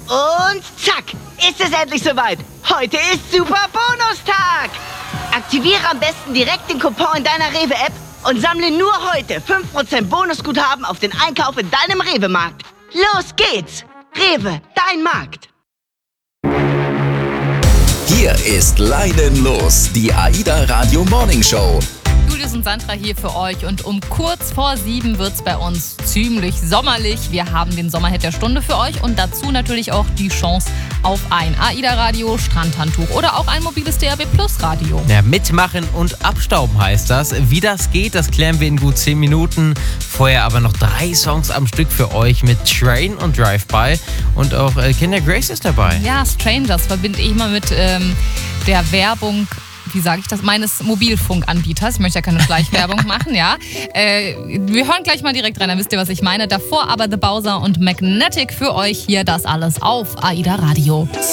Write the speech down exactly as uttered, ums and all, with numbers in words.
Und zack, ist es endlich soweit. Heute ist Super Bonustag. Aktiviere am besten direkt den Coupon in deiner Rewe-App und sammle nur heute fünf Prozent Bonusguthaben auf den Einkauf in deinem Rewe-Markt. Los geht's! Rewe, dein Markt. Hier ist Leidenlos, die AIDA Radio Morning Show. Julius und Sandra hier für euch und um kurz vor sieben wird es bei uns ziemlich sommerlich. Wir haben den Sommerhit der Stunde für euch und dazu natürlich auch die Chance auf ein AIDA-Radio, Strandhandtuch oder auch ein mobiles D A B Plus Radio. Ja, mitmachen und abstauben heißt das. Wie das geht, das klären wir in gut zehn Minuten. Vorher aber noch drei Songs am Stück für euch mit Train und Drive-By und auch äh, Kinder Grace ist dabei. Ja, Strangers verbinde ich immer mit ähm, der Werbung, wie sage ich das, meines Mobilfunkanbieters. Ich möchte ja keine Schleichwerbung machen, ja. Äh, wir hören gleich mal direkt rein, dann wisst ihr, was ich meine. Davor aber The Bowser und Magnetic für euch hier, das alles auf AIDA Radio.